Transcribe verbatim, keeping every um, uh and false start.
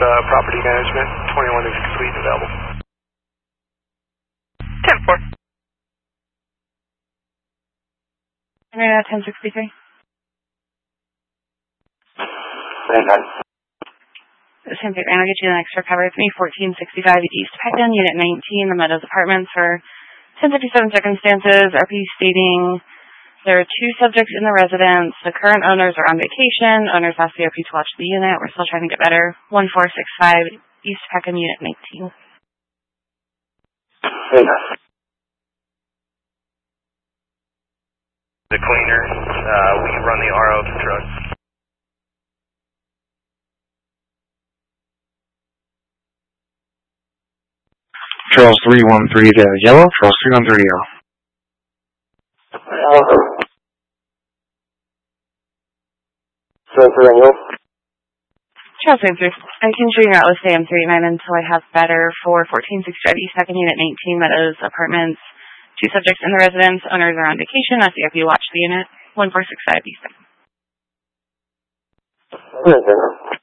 uh, property management. twenty-one is complete and available. ten four. Internet ten sixty-three. Same thing, I'll get you the next recovery. It's me, fourteen sixty-five East Peckham, Unit nineteen, the Meadows Apartments for ten fifty-seven circumstances. R P stating there are two subjects in the residence. The current owners are on vacation. Owners asked the R P to watch the unit. We're still trying to get better. one four six five East Peckham, Unit nineteen. The cleaner, uh, we run the R O to truck. Charles three one three to yellow. Charles three one three to yellow. Charles three on yellow. Charles same three. I can show you out with Sam three nine until I have better for fourteen sixty-five East Second Unit nineteen Meadows Apartments. Two subjects in the residence. Owners are on vacation. That's the R P watch the unit. one four six five East Second. Okay.